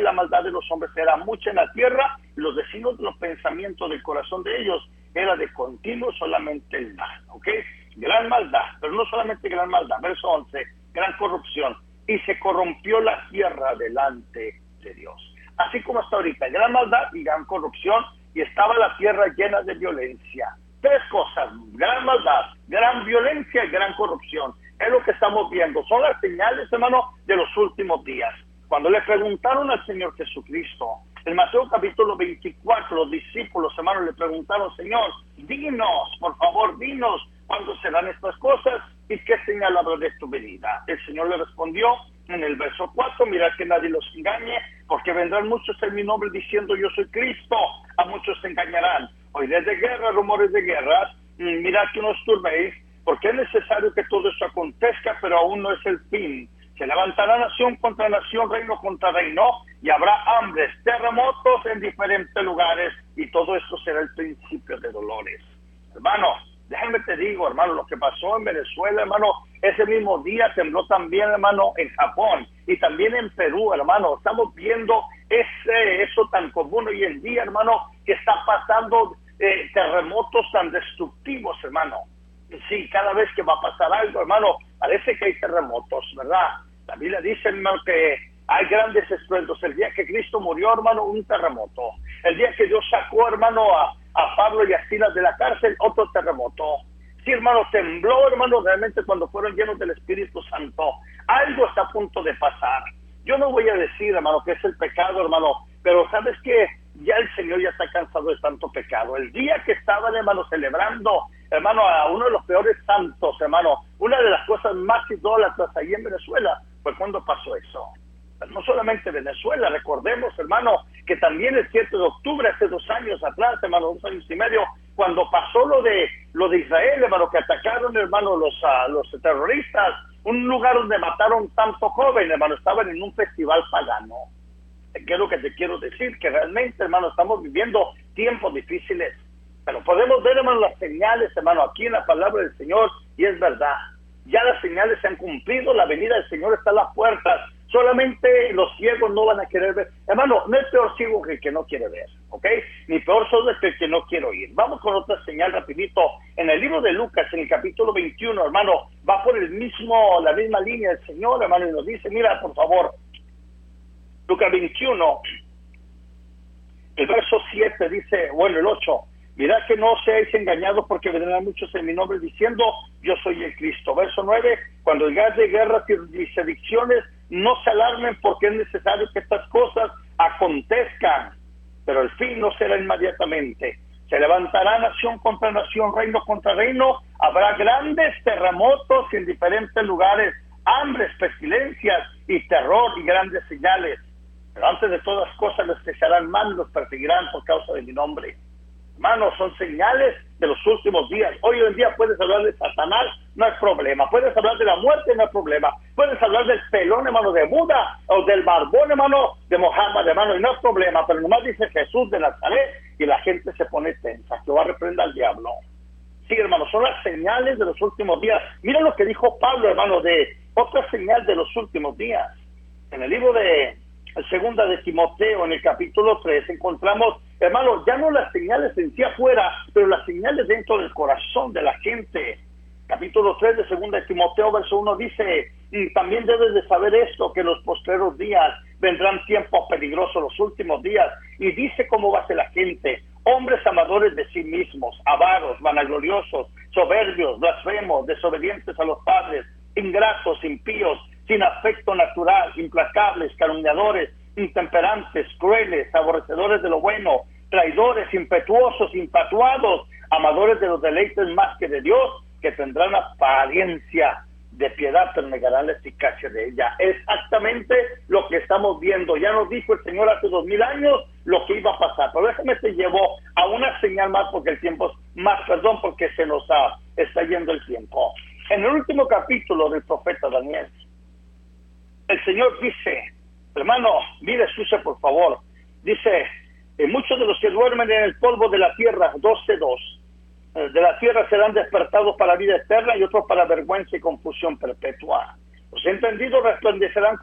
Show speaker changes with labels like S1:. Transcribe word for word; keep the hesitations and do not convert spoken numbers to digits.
S1: la maldad de los hombres era mucha en la tierra, y los designios de los pensamientos del corazón de ellos era de continuo solamente el mal, ¿ok? Gran maldad, pero no solamente gran maldad. Verso once, gran corrupción. Y se corrompió la tierra delante de Dios. Así como hasta ahorita, gran maldad y gran corrupción, y estaba la tierra llena de violencia. Tres cosas: gran maldad, gran violencia y gran corrupción. Es lo que estamos viendo. Son las señales, hermano, de los últimos días. Cuando le preguntaron al Señor Jesucristo, en Mateo capítulo veinticuatro, los discípulos, hermanos, le preguntaron: Señor, dinos, por favor, dinos cuándo serán estas cosas y qué señal habrá de tu venida. El Señor le respondió en el verso cuatro: mirad que nadie los engañe, porque vendrán muchos en mi nombre diciendo yo soy Cristo, a muchos se engañarán. Oiréis de guerra, rumores de guerras, mirad que no os turbéis, porque es necesario que todo esto acontezca, pero aún no es el fin. Se levantará nación contra nación, reino contra reino, y habrá hambres, terremotos en diferentes lugares, y todo esto será el principio de dolores. Hermano, déjame te digo, hermano, lo que pasó en Venezuela, hermano, ese mismo día tembló también, hermano, en Japón, y también en Perú, hermano. Estamos viendo ese eso tan común hoy en día, hermano, que está pasando eh, terremotos tan destructivos, hermano. Sí, cada vez que va a pasar algo, hermano, parece que hay terremotos, ¿verdad? La Biblia dice, hermano, que hay grandes estruendos. El día que Cristo murió, hermano, un terremoto. El día que Dios sacó, hermano, a, a Pablo y a Silas de la cárcel, otro terremoto. Sí, hermano, tembló, hermano, realmente cuando fueron llenos del Espíritu Santo. Algo está a punto de pasar. Yo no voy a decir, hermano, que es el pecado, hermano, pero ¿sabes qué? Ya el Señor ya está cansado de tanto pecado. El día que estaban, hermano, celebrando, hermano, a uno de los peores santos, hermano, una de las cosas más idólatras ahí en Venezuela, fue cuando pasó eso. Pero no solamente Venezuela, recordemos, hermano, que también el siete de octubre, hace dos años atrás, hermano, dos años y medio, cuando pasó lo de lo de Israel, hermano, que atacaron, hermano, los, uh, los terroristas, un lugar donde mataron tanto joven, hermano, estaban en un festival pagano. ¿Qué es lo que te quiero decir? Que realmente, hermano, estamos viviendo tiempos difíciles, pero podemos ver, hermano, las señales, hermano, aquí en la palabra del Señor, y es verdad. Ya las señales se han cumplido, la venida del Señor está a las puertas. Solamente los ciegos no van a querer ver. Hermano, no es peor ciego que el que no quiere ver, ¿ok? Ni peor sordo que el que no quiere oír. Vamos con otra señal rapidito. En el libro de Lucas, en el capítulo veintiuno, hermano, va por el mismo, la misma línea del Señor, hermano, y nos dice, mira, por favor, Lucas veintiuno, el verso siete dice, bueno, el ocho, mirad que no seáis engañados, porque vendrán muchos en mi nombre diciendo, yo soy el Cristo. Verso nueve, cuando oigáis de guerras y sedicciones, no se alarmen, porque es necesario que estas cosas acontezcan, pero el fin no será inmediatamente. Se levantará nación contra nación, reino contra reino, habrá grandes terremotos en diferentes lugares, hambres, pestilencias y terror y grandes señales. Pero antes de todas cosas, los que se harán mal los perseguirán por causa de mi nombre. Hermanos, son señales de los últimos días. Hoy en día puedes hablar de Satanás, no hay problema. Puedes hablar de la muerte, no hay problema. Puedes hablar del pelón, hermano, de Buda, o del barbón, hermano, de Mohammed, hermano, y no hay problema. Pero nomás dice Jesús de Nazaret y la gente se pone tensa. Que va a reprender al diablo. Sí, hermano, son las señales de los últimos días. Mira lo que dijo Pablo, hermano, de otra señal de los últimos días. En el libro de Segunda de Timoteo, en el capítulo tres, encontramos, hermano, ya no las señales en sí afuera, pero las señales dentro del corazón de la gente. Capítulo tres de Segunda de Timoteo, verso uno dice, y también debes de saber esto, que en los postreros días vendrán tiempos peligrosos, los últimos días, y dice cómo va a ser la gente: hombres amadores de sí mismos, avaros, vanagloriosos, soberbios, blasfemos, desobedientes a los padres, ingratos, impíos, sin afecto natural, implacables, calumniadores, intemperantes, crueles, aborrecedores de lo bueno, traidores, impetuosos, infatuados, amadores de los deleites más que de Dios, que tendrán apariencia de piedad, pero negarán la eficacia de ella. Exactamente lo que estamos viendo. Ya nos dijo el Señor hace dos mil años lo que iba a pasar. Pero déjame te llevo a una señal más, porque el tiempo es más, perdón, porque se nos ha, está yendo el tiempo. En el último capítulo del profeta Daniel, el Señor dice, hermano, mire, escuche por favor, dice, eh, muchos de los que duermen en el polvo de la tierra, doce dos, eh, de la tierra serán despertados para la vida eterna, y otros para vergüenza y confusión perpetua. Los entendidos resplandecerán